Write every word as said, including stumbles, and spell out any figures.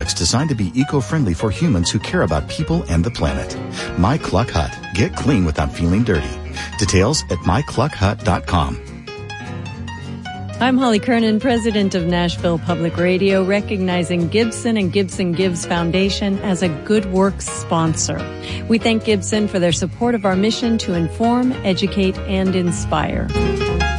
products designed to be eco-friendly for humans who care about people and the planet. My Cluck Hut. Get clean without feeling dirty. Details at my cluck hut dot com. I'm Holly Kernan, president of Nashville Public Radio, recognizing Gibson and Gibson Gives Foundation as a Good Works sponsor. We thank Gibson for their support of our mission to inform, educate, and inspire.